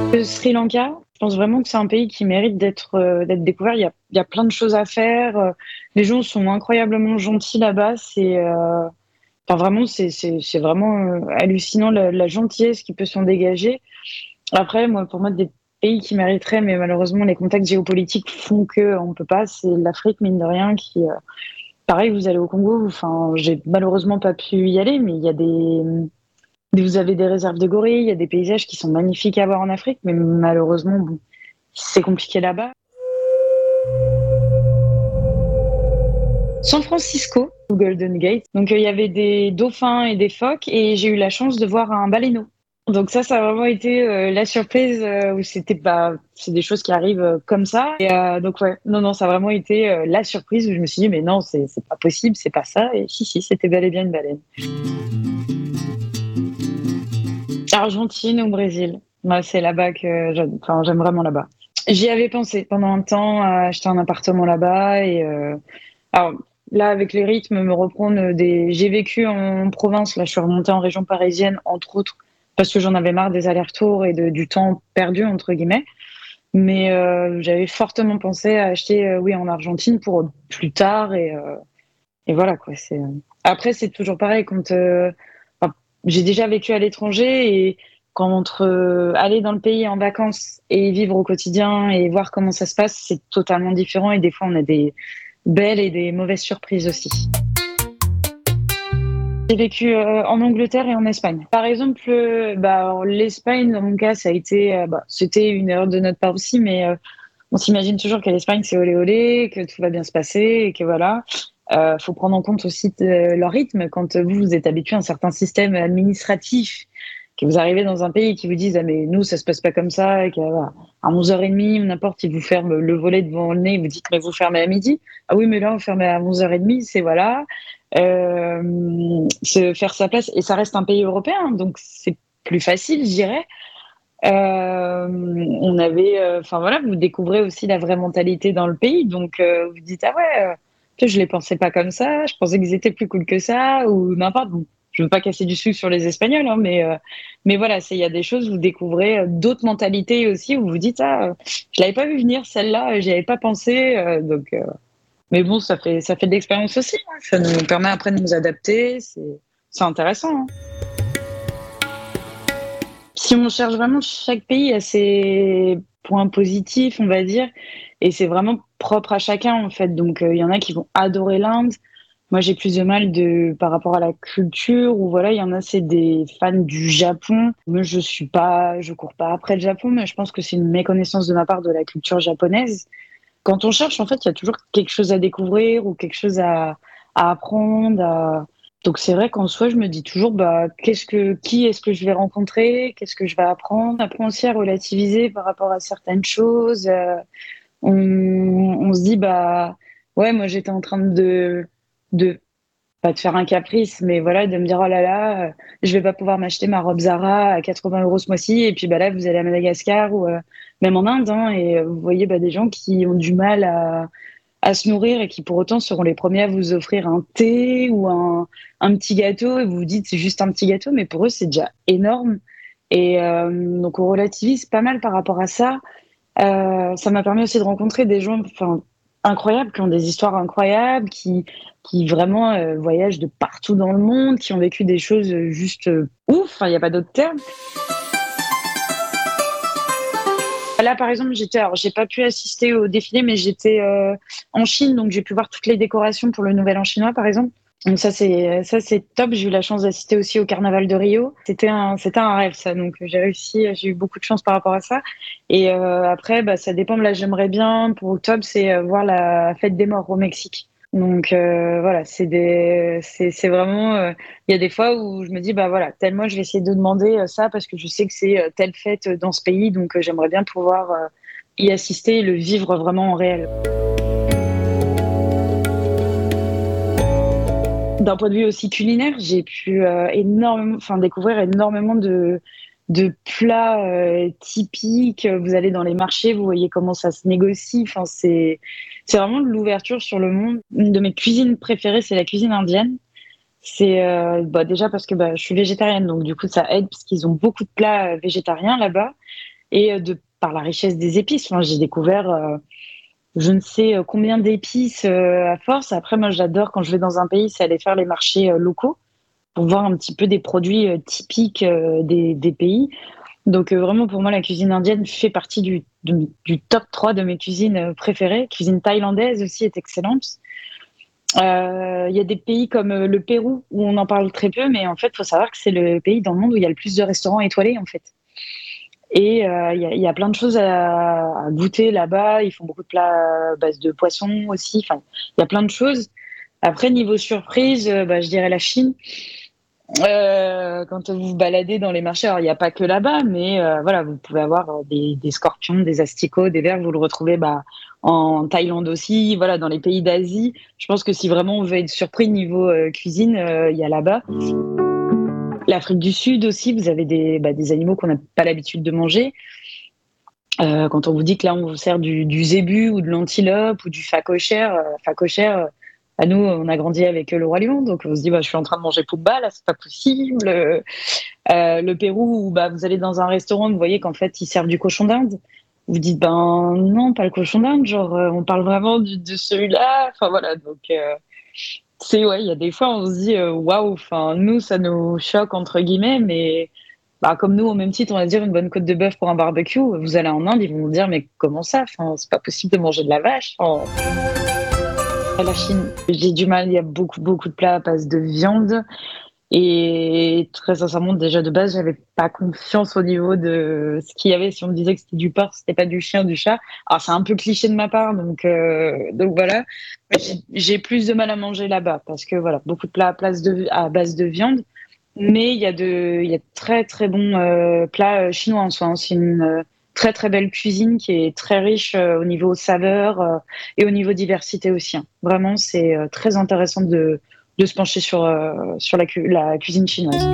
Le Sri Lanka, je pense vraiment que c'est un pays qui mérite d'être découvert. Il y a plein de choses à faire. Les gens sont incroyablement gentils là-bas. Enfin, vraiment, c'est vraiment hallucinant la gentillesse qui peut s'en dégager. Après, moi, pour moi, des pays qui mériteraient, mais malheureusement, les contacts géopolitiques font que on peut pas. C'est l'Afrique, mine de rien, qui, pareil, vous allez au Congo. Enfin, j'ai malheureusement pas pu y aller, mais il y a vous avez des réserves de gorilles, il y a des paysages qui sont magnifiques à voir en Afrique, mais malheureusement, bon, c'est compliqué là-bas. San Francisco, au Golden Gate. Donc, il y avait des dauphins et des phoques, et j'ai eu la chance de voir un baleineau. Donc ça a vraiment été la surprise où c'est des choses qui arrivent comme ça. Et donc ouais, non, ça a vraiment été la surprise où je me suis dit mais non, c'est pas possible, c'est pas ça. Et si, c'était bel et bien une baleine. Argentine ou Brésil. Moi, c'est là-bas que j'aime vraiment là-bas. J'y avais pensé pendant un temps à acheter un appartement là-bas et alors là avec les rythmes me reprendre des j'ai vécu en province, là je suis remontée en région parisienne entre autres parce que j'en avais marre des allers-retours et du temps perdu entre guillemets. Mais j'avais fortement pensé à acheter oui en Argentine pour plus tard et voilà quoi, c'est après c'est toujours pareil quand enfin, j'ai déjà vécu à l'étranger et quand entre aller dans le pays en vacances et vivre au quotidien et voir comment ça se passe, c'est totalement différent et des fois on a des belles et des mauvaises surprises aussi. J'ai vécu en Angleterre et en Espagne. Par exemple, l'Espagne, dans mon cas, ça a été, c'était une erreur de notre part aussi, mais on s'imagine toujours qu'à l'Espagne, c'est olé olé, que tout va bien se passer et que voilà. Faut prendre en compte aussi leur rythme. Quand vous êtes habitué à un certain système administratif, que vous arrivez dans un pays qui vous disent ah mais nous ça se passe pas comme ça et qu'à 11h30 ou n'importe ils vous ferment le volet devant le nez, vous dites mais vous fermez à midi. Ah oui mais là on ferme à 11h30, c'est voilà. Se faire sa place et ça reste un pays européen donc c'est plus facile je dirais. On avait, enfin voilà, vous découvrez aussi la vraie mentalité dans le pays, donc vous dites ah ouais, je les pensais pas comme ça, je pensais qu'ils étaient plus cool que ça ou n'importe. Bon, je veux pas casser du sucre sur les Espagnols, hein, mais voilà, il y a des choses vous découvrez d'autres mentalités aussi où vous dites ah, je l'avais pas vu venir celle-là, j'y avais pas pensé, mais bon ça fait de l'expérience aussi, hein, ça nous permet après de nous adapter, c'est intéressant. Hein. Si on cherche vraiment, chaque pays a ses points positifs, on va dire, et c'est vraiment propre à chacun en fait. Donc il y en a qui vont adorer l'Inde. Moi, j'ai plus de mal par rapport à la culture, ou voilà, il y en a, c'est des fans du Japon. Moi, je cours pas après le Japon, mais je pense que c'est une méconnaissance de ma part de la culture japonaise. Quand on cherche, en fait, il y a toujours quelque chose à découvrir ou quelque chose à apprendre. Donc c'est vrai qu'en soi, je me dis toujours, bah, qui est-ce que je vais rencontrer, qu'est-ce que je vais apprendre. Après aussi à relativiser par rapport à certaines choses. On se dit, bah, ouais, moi j'étais en train de pas de faire un caprice, mais voilà, de me dire, oh là là, je vais pas pouvoir m'acheter ma robe Zara à 80 € ce mois-ci. Et puis bah là, vous allez à Madagascar ou même en Inde, hein, et vous voyez bah, des gens qui ont du mal à se nourrir et qui pour autant seront les premiers à vous offrir un thé ou un petit gâteau et vous vous dites c'est juste un petit gâteau, mais pour eux c'est déjà énorme. Et donc on relativise pas mal par rapport à ça. Ça m'a permis aussi de rencontrer des gens enfin, incroyables, qui ont des histoires incroyables, qui vraiment voyagent de partout dans le monde, qui ont vécu des choses juste ouf, il n'y a pas d'autre terme. Là, par exemple, alors, j'ai pas pu assister au défilé, mais j'étais en Chine, donc j'ai pu voir toutes les décorations pour le Nouvel An chinois, par exemple. Donc ça c'est top. J'ai eu la chance d'assister aussi au Carnaval de Rio. C'était un rêve ça. Donc j'ai eu beaucoup de chance par rapport à ça. Et après, bah ça dépend. Là, j'aimerais bien pour octobre, c'est voir la fête des morts au Mexique. Donc voilà, c'est vraiment. Il y a des fois où je me dis bah voilà, tel mois je vais essayer de demander ça parce que je sais que c'est telle fête dans ce pays, donc j'aimerais bien pouvoir y assister et le vivre vraiment en réel. D'un point de vue aussi culinaire, j'ai pu découvrir énormément de plats typiques. Vous allez dans les marchés, vous voyez comment ça se négocie. Enfin, c'est vraiment de l'ouverture sur le monde. Une de mes cuisines préférées, c'est la cuisine indienne. C'est déjà parce que je suis végétarienne, donc du coup ça aide parce qu'ils ont beaucoup de plats végétariens là-bas. et par la richesse des épices. Enfin, j'ai découvert je ne sais combien d'épices à force. Après, moi, j'adore quand je vais dans un pays, c'est aller faire les marchés locaux pour voir un petit peu des produits typiques des pays. Donc vraiment, pour moi, la cuisine indienne fait partie du top 3 de mes cuisines préférées. Cuisine thaïlandaise aussi est excellente. Il y a des pays comme le Pérou où on en parle très peu, mais en fait, il faut savoir que c'est le pays dans le monde où il y a le plus de restaurants étoilés, en fait. Et il y a plein de choses à goûter là-bas. Ils font beaucoup de plats à base de poisson aussi. Enfin, il y a plein de choses. Après, niveau surprise, bah, je dirais la Chine. Quand vous vous baladez dans les marchés, alors il n'y a pas que là-bas, mais voilà, vous pouvez avoir des scorpions, des asticots, des vers. Vous le retrouvez bah, en Thaïlande aussi, voilà, dans les pays d'Asie. Je pense que si vraiment on veut être surpris niveau cuisine, il y a là-bas. L'Afrique du Sud aussi, vous avez des animaux qu'on n'a pas l'habitude de manger. Quand on vous dit que là, on vous sert du zébu ou de l'antilope ou du phacochère, à nous, on a grandi avec le Roi Lion, donc on se dit, bah, je suis en train de manger Pumba, là, c'est pas possible. Le Pérou, où bah, vous allez dans un restaurant, vous voyez qu'en fait, ils servent du cochon d'Inde. Vous dites, ben non, pas le cochon d'Inde, genre, on parle vraiment de celui-là. Enfin voilà, donc ouais, il y a des fois, on se dit, waouh, enfin, nous, ça nous choque, entre guillemets, mais bah, comme nous, au même titre, on va dire une bonne côte de bœuf pour un barbecue. Vous allez en Inde, ils vont vous dire, mais comment ça? Enfin, c'est pas possible de manger de la vache. Enfin, la Chine, j'ai du mal. Il y a beaucoup, beaucoup de plats à base de viande. Et très sincèrement, déjà de base, j'avais pas confiance au niveau de ce qu'il y avait. Si on me disait que c'était du porc, c'était pas du chien, du chat. Alors, c'est un peu cliché de ma part, donc voilà. Mais j'ai plus de mal à manger là-bas parce que voilà, beaucoup de plats à base de viande. Mais il y a de très très bons plats chinois en soi, hein. C'est une très très belle cuisine qui est très riche au niveau saveur et au niveau diversité aussi, hein. Vraiment, c'est très intéressant de se pencher sur la cuisine chinoise.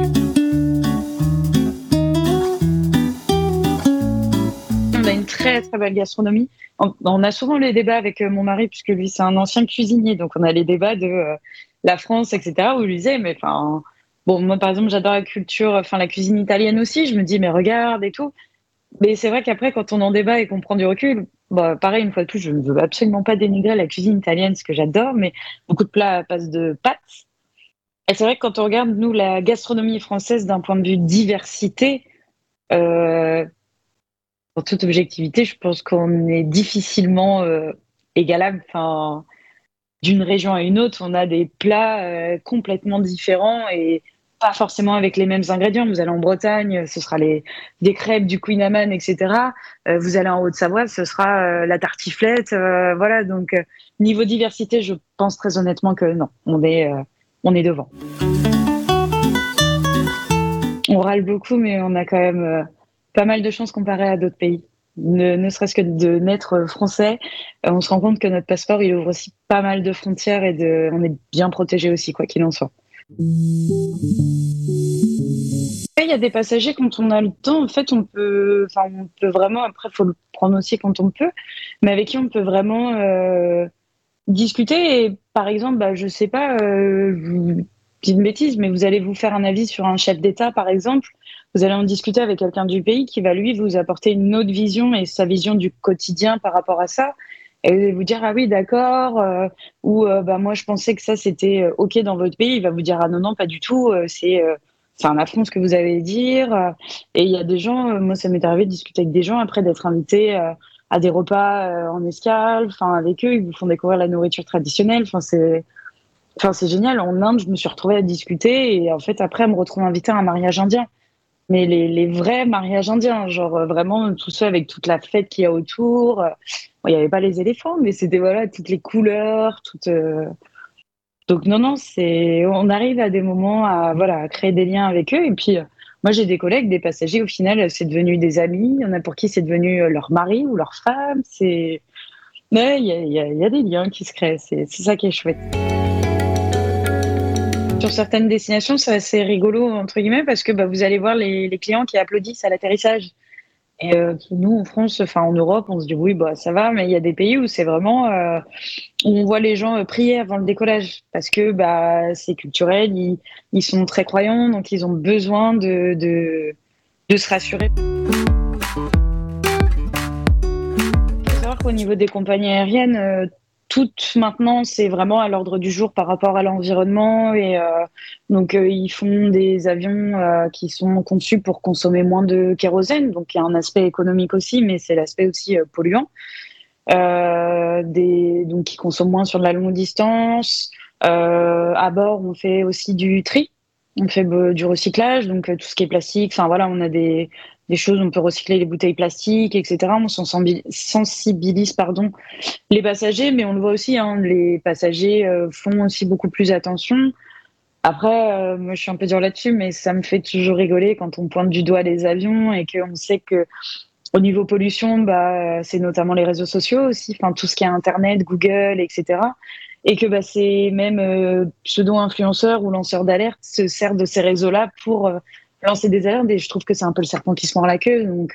On a une très très belle gastronomie. On a souvent les débats avec mon mari, puisque lui c'est un ancien cuisinier, donc on a les débats de la France, etc. Où il lui disait, mais enfin, bon, moi par exemple j'adore la culture, enfin la cuisine italienne aussi. Je me dis, mais regarde et tout. Mais c'est vrai qu'après, quand on en débat et qu'on prend du recul, bah, pareil, une fois de plus, je ne veux absolument pas dénigrer la cuisine italienne, ce que j'adore, mais beaucoup de plats à base de pâtes. Et c'est vrai que quand on regarde, nous, la gastronomie française d'un point de vue diversité, euh, pour toute objectivité, je pense qu'on est difficilement égalable. Enfin, d'une région à une autre, on a des plats complètement différents et pas forcément avec les mêmes ingrédients. Vous allez en Bretagne, ce sera des crêpes du Queen Amman, etc. Vous allez en Haute-Savoie, ce sera la tartiflette. Voilà, donc niveau diversité, je pense très honnêtement que non, on est devant. On râle beaucoup, mais on a quand même pas mal de chance comparé à d'autres pays. Ne serait-ce que de naître français, on se rend compte que notre passeport, il ouvre aussi pas mal de frontières et on est bien protégé aussi, quoi qu'il en soit. Il y a des passagers, quand on a le temps, en fait, on peut vraiment, après, il faut le prendre aussi quand on peut, mais avec qui on peut vraiment discuter. Et par exemple, bah, je sais pas, je dis une bêtise, mais vous allez vous faire un avis sur un chef d'État, par exemple. Vous allez en discuter avec quelqu'un du pays qui va, lui, vous apporter une autre vision et sa vision du quotidien par rapport à ça. Et vous dire, ah oui, d'accord, ou bah, moi, je pensais que ça, c'était OK dans votre pays. Il va vous dire, ah non, non, pas du tout, c'est un affront ce que vous allez dire. Et il y a des gens, moi, ça m'est arrivé de discuter avec des gens après d'être invité à des repas en escale, enfin avec eux, ils vous font découvrir la nourriture traditionnelle. Enfin c'est génial. En Inde, je me suis retrouvée à discuter et en fait après, elle me retrouve invitée à un mariage indien. Mais les vrais mariages indiens, genre vraiment tout ça avec toute la fête qu'il y a autour. Bon, il n'y avait pas les éléphants, mais c'était voilà toutes les couleurs, toutes. Donc non non, on arrive à des moments à voilà à créer des liens avec eux et puis. Moi, j'ai des collègues, des passagers, au final, c'est devenu des amis. Il y en a pour qui c'est devenu leur mari ou leur femme. Mais il y a des liens qui se créent. C'est ça qui est chouette. Sur certaines destinations, c'est assez rigolo, entre guillemets, parce que bah, vous allez voir les clients qui applaudissent à l'atterrissage. Et nous, en France, enfin en Europe, on se dit oui, bah ça va, mais il y a des pays où c'est vraiment où on voit les gens prier avant le décollage parce que bah c'est culturel, ils sont très croyants, donc ils ont besoin de se rassurer. savoir qu'au niveau des compagnies aériennes, toutes maintenant, c'est vraiment à l'ordre du jour par rapport à l'environnement et donc ils font des avions qui sont conçus pour consommer moins de kérosène. Donc il y a un aspect économique aussi, mais c'est l'aspect aussi polluant. Donc qui consomment moins sur de la longue distance. À bord, on fait aussi du tri. On fait du recyclage, donc tout ce qui est plastique. Enfin voilà, on a des choses, on peut recycler les bouteilles plastiques, etc. On sensibilise, pardon, les passagers, mais on le voit aussi, hein, les passagers font aussi beaucoup plus attention. Après, moi, je suis un peu dure là-dessus, mais ça me fait toujours rigoler quand on pointe du doigt les avions et qu'on sait que au niveau pollution, bah, c'est notamment les réseaux sociaux aussi, enfin tout ce qui est Internet, Google, etc. Et que bah, c'est même pseudo-influenceurs ou lanceurs d'alerte se servent de ces réseaux-là pour lancer des alertes. Et je trouve que c'est un peu le serpent qui se mord la queue. Donc,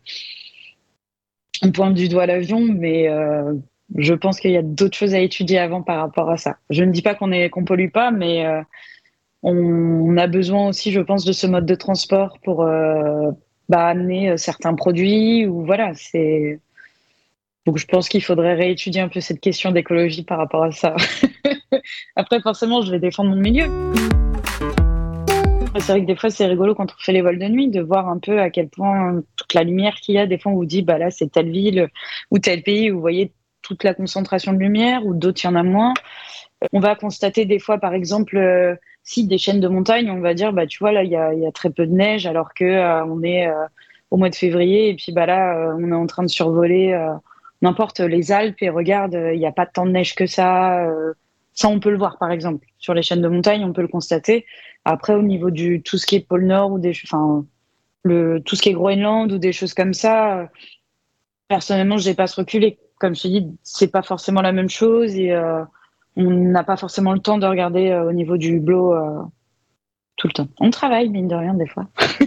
on pointe du doigt l'avion, mais je pense qu'il y a d'autres choses à étudier avant par rapport à ça. Je ne dis pas qu'on pollue pas, mais on a besoin aussi, je pense, de ce mode de transport pour bah, amener certains produits ou voilà. Donc je pense qu'il faudrait réétudier un peu cette question d'écologie par rapport à ça. Après, forcément, je vais défendre mon milieu. C'est vrai que des fois, c'est rigolo quand on fait les vols de nuit de voir un peu à quel point toute la lumière qu'il y a. Des fois, on vous dit, bah là, c'est telle ville ou tel pays où vous voyez toute la concentration de lumière, ou d'autres, il y en a moins. On va constater des fois, par exemple, si des chaînes de montagne, on va dire, bah tu vois, là, il y a très peu de neige, alors que on est au mois de février, et puis bah là, on est en train de survoler n'importe les Alpes, et regarde, il n'y a pas tant de neige que ça. Ça, on peut le voir, par exemple. Sur les chaînes de montagne, on peut le constater. Après, au niveau du tout ce qui est pôle Nord ou enfin, tout ce qui est Groenland ou des choses comme ça, personnellement, je n'ai pas ce recul. Et comme je te dis, c'est pas forcément la même chose et on n'a pas forcément le temps de regarder au niveau du hublot tout le temps. On travaille, mine de rien, des fois.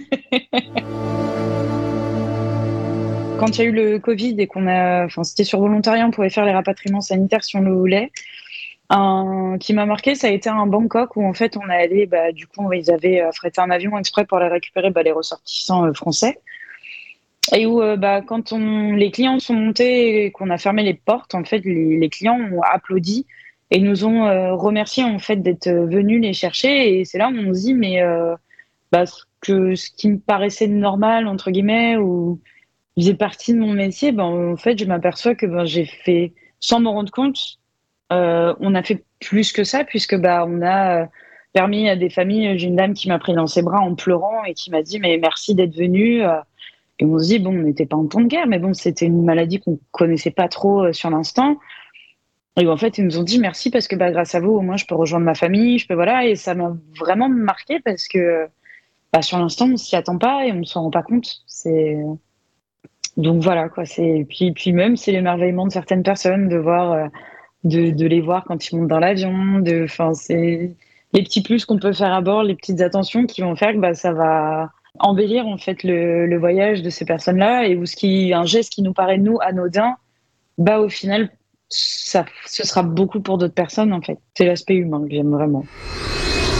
Quand il y a eu le Covid et enfin, c'était sur volontariat, on pouvait faire les rapatriements sanitaires si on le voulait. Un qui m'a marqué, ça a été un Bangkok où en fait on est allé, bah, du coup ils avaient affrété un avion exprès pour aller récupérer bah, les ressortissants français et où bah, quand les clients sont montés et qu'on a fermé les portes, en fait les clients ont applaudi et nous ont remercié en fait d'être venus les chercher et c'est là où on se dit mais bah, ce qui me paraissait normal entre guillemets ou faisait partie de mon métier, ben en fait je m'aperçois que ben, j'ai fait sans m'en rendre compte. On a fait plus que ça puisque bah on a permis à des familles. J'ai une dame qui m'a pris dans ses bras en pleurant et qui m'a dit mais merci d'être venue. Et on se dit bon, on n'était pas en temps de guerre, mais bon, c'était une maladie qu'on connaissait pas trop sur l'instant. Et en fait, ils nous ont dit merci parce que bah grâce à vous, au moins je peux rejoindre ma famille, je peux voilà. Et ça m'a vraiment marqué parce que bah, sur l'instant, on s'y attend pas et on ne s'en rend pas compte. C'est donc voilà quoi. Puis même c'est l'émerveillement de certaines personnes de voir. De les voir quand ils montent dans l'avion, enfin, c'est les petits plus qu'on peut faire à bord, les petites attentions qui vont faire que bah, ça va embellir en fait le voyage de ces personnes-là et un geste qui nous paraît nous anodin, bah au final, ce sera beaucoup pour d'autres personnes en fait. C'est l'aspect humain que j'aime vraiment.